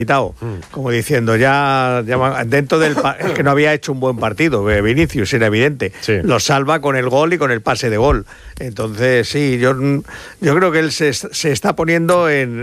como diciendo ya dentro del que no había hecho un buen partido. Vinicius era evidente, sí. Lo salva con el gol y con el pase de gol. Entonces sí, yo creo que él se está poniendo en